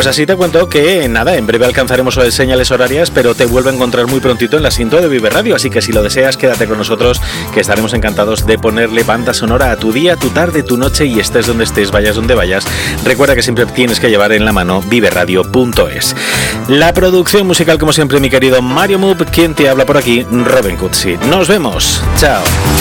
así te cuento que nada, en breve alcanzaremos señales horarias, pero te vuelvo a encontrar muy prontito en la sintonía de Vive Radio, así que si lo deseas, quédate con nosotros, que estaremos encantados de ponerle banda sonora a tu día, tu tarde, tu noche, y estés donde estés, vayas donde vayas. Recuerda que siempre tienes que llevar en la mano viveradio.es. La producción musical, como siempre, mi querido Mario Moop, quien te habla por aquí, Robin Cutsi. Nos vemos, chao.